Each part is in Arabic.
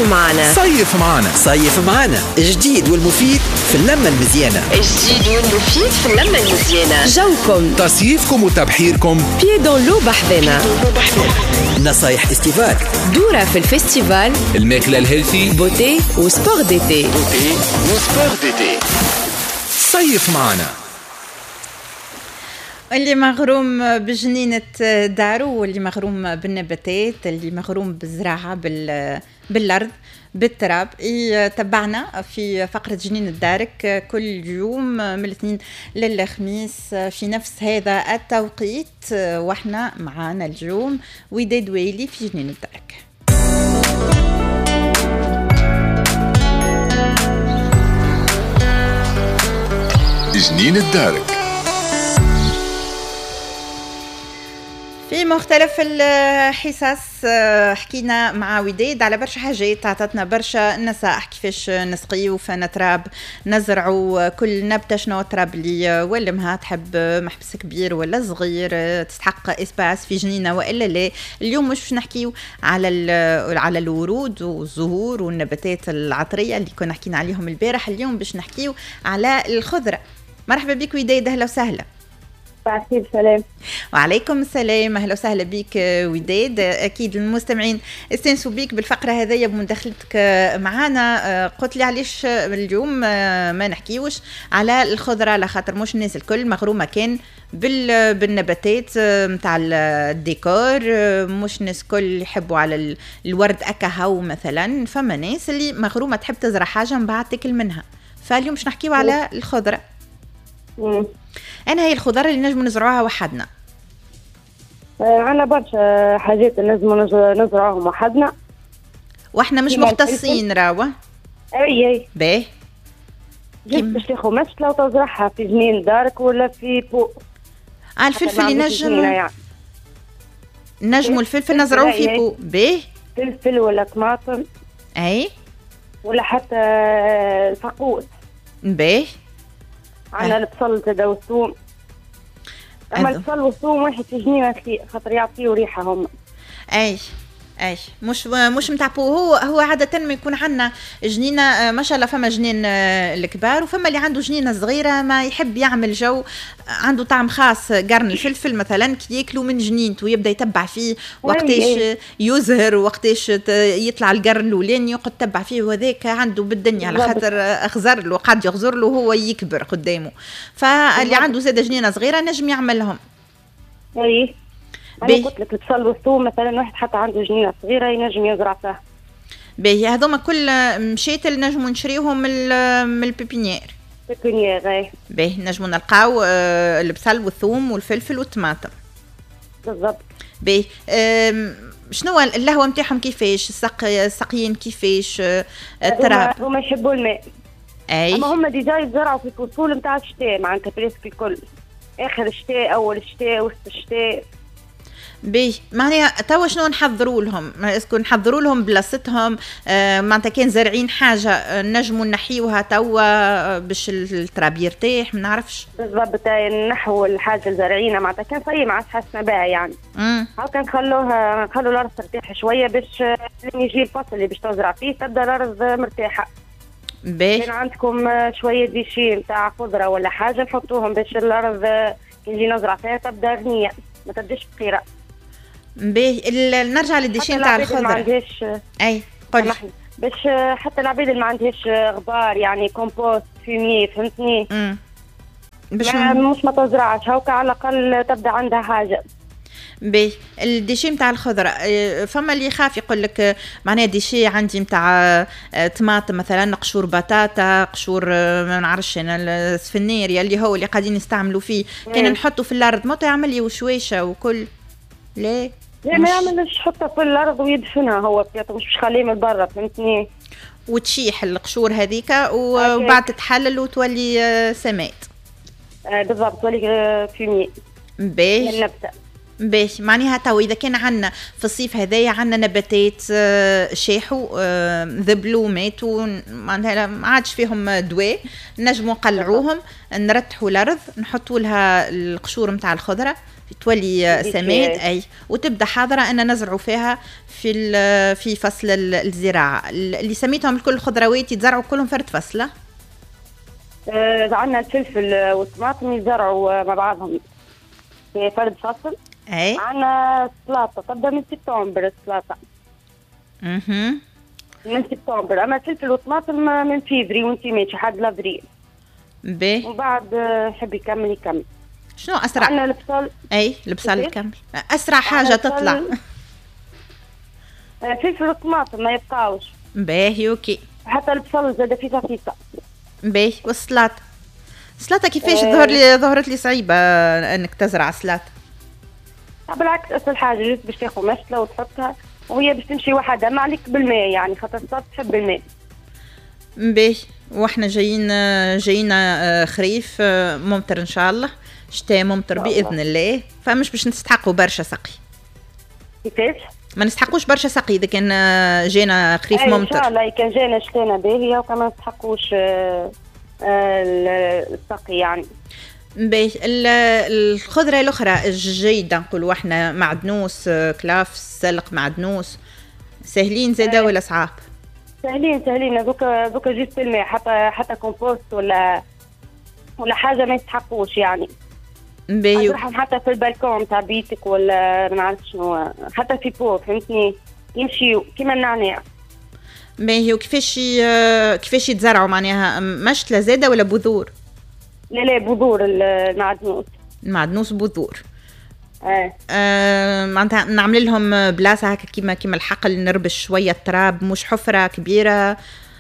معنا. صيف معنا. صيف معنا، جديد والمفيد في اللمة المزيانة. جديد والمفيد في اللمة المزيانة. جوكم، تصيفكم وتبحيركم بيي دون لو بحذنا. نصايح استيفال، دورة في الفستيفال، الماكلة الهيلثي، بوتي وسبور ديتي. صيف معنا. اللي مغروم بجنينة دارو، واللي مغروم بالنباتات، اللي مغروم بالزراعة بالأرض بالتراب، يتبعنا في فقرة جنينة دارك كل يوم من الاثنين للخميس في نفس هذا التوقيت. واحنا معانا اليوم وداد ويلي في جنينة دارك. جنينة دارك في مختلف الحصص حكينا مع وداد على برشا حاجات، عطتنا برشا نصائح كيفاش نسقيو فانا تراب، نزرعوا كل نبتة شنو التراب اللي ولمها، تحب محبس كبير ولا صغير، تستحق اسباس في جنينة وإلا لا. اليوم مش نحكيو على الورود والزهور والنباتات العطرية اللي كنا حكينا عليهم البارح. اليوم باش نحكيو على الخضرة. مرحبا بك وداد، أهلا وسهلا. بعتيب سلام. وعليكم السلام، اهلا وسهلا بك وداد. اكيد المستمعين استنسوا بك بالفقره هذيا بمداخلتك معانا. قلت لي علاش اليوم ما نحكيوش على الخضره، على خاطر مش الناس الكل مغرومه كان بالنباتات نتاع الديكور، مش الناس الكل يحبوا على الورد اكاهو مثلا، فما ناس اللي مغرومه تحب تزرع حاجه من بعد تاكل منها. فاليوم مش نحكيو على الخضره. أنا هي الخضار اللي نجم نزرعوها وحدنا. عنا برشا حاجات نجم نزرعوهم وحدنا، واحنا مش مختصين راوة. اي باهي باش تاخذ مشكلة وتزرعها في جنين دارك ولا في بو. الفلفل اللي نجموا الفلفل نزرعوه في بو. باهي فلفل ولا طماطم، اي ولا حتى الفقوس. باهي عنا البصل تدا والثوم. اما البصل والثوم واحد في جنينه خاطر يعطيو ريحه هم. اي مش متاع بو. هو عاده ما يكون عندنا جنينه ما شاء الله، فما جنين الكبار وفما اللي عنده جنينه صغيره ما يحب يعمل جو عنده طعم خاص. قرن الفلفل مثلا كي ياكلوا من جنينته يبدا يتبع فيه وقتاش يزهر وقتاش يطلع القرن الاولاني يقعد يتبع فيه، وهذاك عنده بالدنيا على خاطر اخزر له، قاعد يغزر له هو يكبر قدامه. فاللي عنده زاد جنينه صغيره نجم يعملهم. اي أنا قلت لك البصل والثوم مثلا واحد حتى عنده جنينة صغيرة ينجم يزرع فيها. باهي هذوما كل مشيت اللي نجموا نشريوهم من البيبينيير. بيبينيير باهي نجموا نلقاو البصل والثوم والفلفل والطماطم. بالضبط. باهي شنو اللهوة نتاعهم كيفاش؟ السقيين كيفاش؟ التراب هما يحبوا الماء. اي اما هما ديجا يزرعوا في الفصول نتاع الشتاء، معناتها بريسك الكل اخر الشتاء اول الشتاء وسط الشتاء. بيه معناها توا شنو نحضروا لهم؟ اسكو نحضروا لهم بلاصتهم؟ معناتها كان زارعين حاجه نجموا نحيوها توا باش التراب يرتاح، ما نعرفش بالضبط. نحو الحاجه الزارعينها معناتها كان صحيح ما عادش حسنا بها يعني. هاكا نخلوا الارض ترتاح شويه باش لين يجي الفصل اللي باش تزرع فيه تبدا الارض مرتاحه. باهي كان عندكم شويه ديشي نتاع خضره ولا حاجه نحطوهم باش الارض كي نجي نزرع فيها تبدا غنيه ما تبداش فقيره. باهي نرجع للديشين تاع الخضره. ما عندهاش اي قولي باش حتى العبيد اللي ما عندهاش غبار يعني كومبوست فيمي فهمتني. مش ما تزرعش هاكا على الاقل تبدا عندها حاجه. باهي الديشي نتاع الخضره فما اللي يخاف يقول لك معناها ديشي عندي نتاع طماطم مثلا، قشور بطاطا، قشور ما نعرفش انا السفنير اللي هو اللي قاعدين يستعملوا فيه، كان نحطه في الارض ما يعمل لي وشويشه وكل. لا ما يعملش، حطها في الارض ويدفنها هو مش خليه من برا فهمتني، وتشيح القشور هذيك وبعد تتحلل وتولي سماد. بالضبط تولي فيمي باهي النبته. باهي معناها تو اذا كان عندنا في الصيف هذايا عندنا نباتات شاحوا ذبلوا ماتوا معناها ما عادش فيهم دواء، نجموا نقلعوهم نرتحوا الارض نحطوا لها القشور نتاع الخضره تولي سماد أي، وتبدأ حاضرة أن نزرعوا فيها في فصل الزراعة. اللي سميتهم الكل خضروات يتزرعوا كلهم فرد فصلة. عندنا الفلفل والطماطم يزرعوا مع بعضهم في فرد فصل. أي. عندنا السلطة تبدأ من سبتمبر السلطة. من سبتمبر، أما الفلفل والطماطم من فيفري وانتي ماشي لحد لافريل. باهي. وبعد حب يكمل. شنو أسرع؟ عندنا البصل. أي البصل كمل. أسرع حاجة تطلع. الفلفل والطماطم ما يبقاوش. باهي أوكي. حتى البصل زاد فيه خفيفة. باهي. والسلطة كيفاش ظهرت لي صعيبة انك تزرع سلطة؟ بالعكس اسهل حاجة باش تاخذ مشتلة وتحطها وهي باش تمشي وحدها، ما عليك بالماء يعني خاطر السلطة تحب الماء. باهي. واحنا جايين خريف ممطر ان شاء الله، شتاء ممطر باذن الله، فمش باش نستحقوا برشا سقي. كيفاش؟ ما نستحقوش برشا سقي اذا كان جينا خريف ممطر. ان شاء الله كان جينا شتانا باهية وكما نستحقوش السقي يعني. باهي. الخضرة الأخرى الجيدة نقولوا احنا معدنوس، كلاف، سلق، معدنوس، سهلين زاده ولا صعاب؟ سهلين دوكا جيت الماء، حتى كومبوست ولا حاجة ما يستحقوش يعني. باهي. حتى في البالكون تاع بيتك ولا ما نعرف شنو، حتى في بو فهمتني يمشي كيما النعناع. باهي. كيفاش يتزرعوا معناها مشتلة زاده ولا بذور؟ لا بذور المعدنوس بذور. معناتها نعمل لهم بلاصه هكا كيما الحقل، نربش شويه التراب، مش حفره كبيره.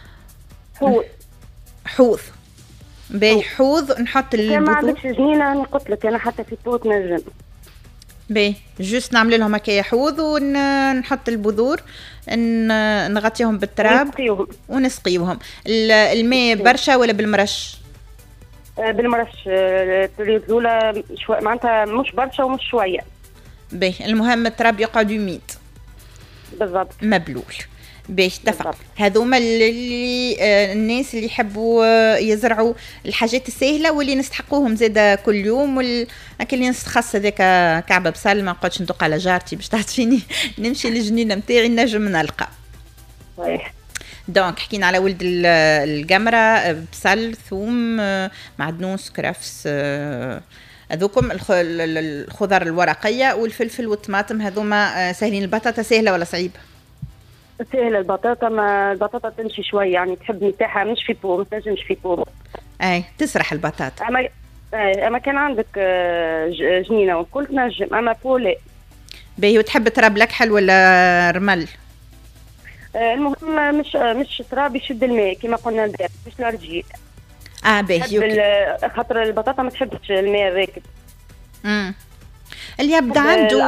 حوض. باهي. حوض نحط البذور. ما عندكش جنينه قلت لك انا حتى في بوت نجم. باهي. جوست نعمل لهم هكايا حوض ونحط البذور، نغطيهم بالتراب ونسقيوهم. الماء برشا ولا بالمرش؟ بالمرش. البريود الاولى معناتها مش برشا ومش شويه. باهي. المهم التراب يقعد يميد بالضبط مبلول. باش اتفق. هذوما اللي الناس اللي يحبوا يزرعوا الحاجات السهله واللي نستحقوهم زاده كل يوم، لكن اللي نستخص هذاك كعبه بسل ما نقعدش ندق على جارتي باش تعطيني نمشي للجنينه نتاعي نجم نلقى. صحيح. دونك حكينا على ولد القمره، بسل، ثوم، معدنوس، كرفس، هذوكم الخضر الورقيه، والفلفل والطماطم هذوما سهلين. البطاطا سهله ولا صعيبه؟ سهله البطاطا، ما البطاطا تمشي شويه يعني، تحب نتاعها مش في بور، ما تنجمش في بور. اي تسرح البطاطا. اما كان عندك جنينه وكل تنجم، اما بولي. باهي. وتحب تراب لكحل ولا رمل؟ المهم مش تراب يشد الماء كما قلنا البارح، مش الارجيل. باهي. خاطر البطاطا ما تحبش الماء الراكد. اللي يبدا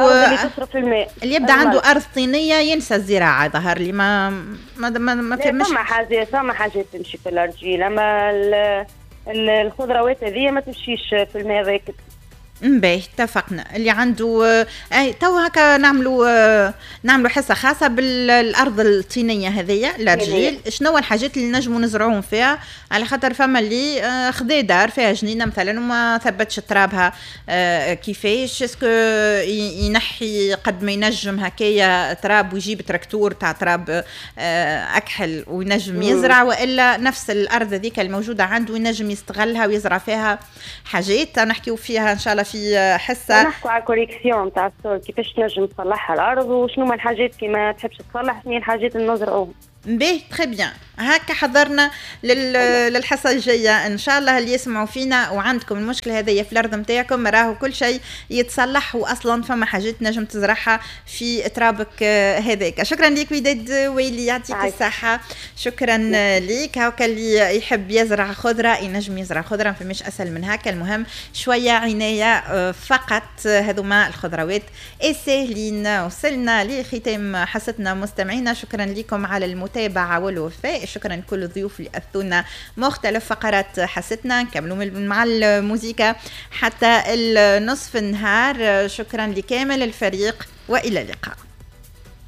عنده ارض طينيه ينسى الزراعه، ظهر لي ما فهمش. فما حاجات تمشي في الارجيل، اما الخضروات هذه ما تمشيش في الماء الراكد. باهي. اتفقنا. اللي عنده تو هكا نعملوا حصه خاصه بالارض الطينيه هذيا الارجيل. شنو الحاجات اللي نجموا نزرعوهم فيها، على خاطر فما اللي خذا دار فيها جنينه مثلا وما ثبتش ترابها كيفاش، اسكو ينحي قد ما ينجم هكايا تراب ويجيب تراكتور تاع تراب اكحل وينجم يزرع، والا نفس الارض ذيك الموجوده عنده ينجم يستغلها ويزرع فيها حاجات نحكيو فيها ان شاء الله في حصه. نحكوا على الكوريكسيون تاع السول، كيفاش تنجم تصلحها الارض وشنو ما الحاجات كي ما تحبش تصلح، شنو الحاجات اللي نزرعوهم. باهي. تري بيان. هكا حضرنا للحصه الجايه ان شاء الله. اللي يسمعوا فينا وعندكم المشكله هذه في الارض نتاعكم، راهو كل شيء يتصلح، واصلا فما حاجات نجم تزرعها في ترابك هذاك. شكرا لك وداد ويلي، يعطيك الصحه. شكرا لك. هاكا اللي يحب يزرع خضره ينجم يزرع خضره، ما فماش اسهل من هكا. المهم شويه عنايه فقط. هذوما الخضروات سهلين. وصلنا لختام حصتنا مستمعينا. شكرا لكم على المتابعه والوفاء. شكرا لكل الضيوف اللي اثونا مختلف فقرات حصتنا. نكملوا مع الموسيقى حتى النصف النهار. شكرا لكامل الفريق والى اللقاء.